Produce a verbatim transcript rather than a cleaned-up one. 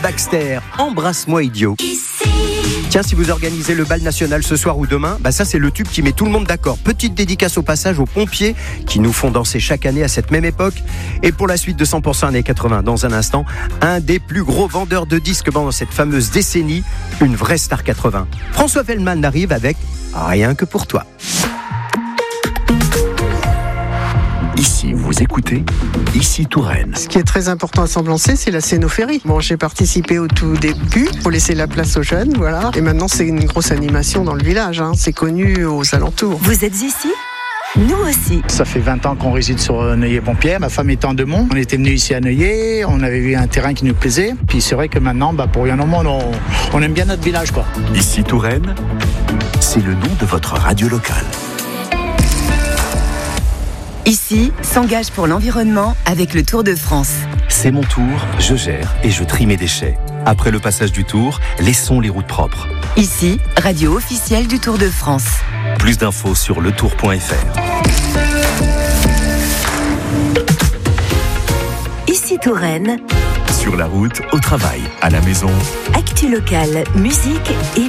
Baxter, Embrasse-moi idiot. Tiens, si vous organisez le bal national ce soir ou demain, bah ça c'est le tube qui met tout le monde d'accord. Petite dédicace au passage aux pompiers qui nous font danser chaque année à cette même époque. Et pour la suite de cent pour cent années quatre-vingts, dans un instant, un des plus gros vendeurs de disques pendant cette fameuse décennie, une vraie star quatre-vingts. François Feldman arrive avec Rien que pour toi. Ici, vous écoutez Ici Touraine. Ce qui est très important à Semblançay, c'est la scénophérie. Bon, j'ai participé au tout début pour laisser la place aux jeunes, voilà. Et maintenant, c'est une grosse animation dans le village, hein. C'est connu aux alentours. Vous êtes ici ? Nous aussi. Ça fait vingt ans qu'on réside sur Neuilly-Pompière. Ma femme étant de Mont. On était venus ici à Neuilly, on avait vu un terrain qui nous plaisait. Puis c'est vrai que maintenant, bah, pour rien au monde, on, on aime bien notre village, quoi. Ici Touraine, c'est le nom de votre radio locale. Ici, s'engage pour l'environnement avec le Tour de France. C'est mon tour, je gère et je trie mes déchets. Après le passage du Tour, laissons les routes propres. Ici, radio officielle du Tour de France. Plus d'infos sur le tour point f r. Ici Touraine. Sur la route, au travail, à la maison. Actu locale, musique et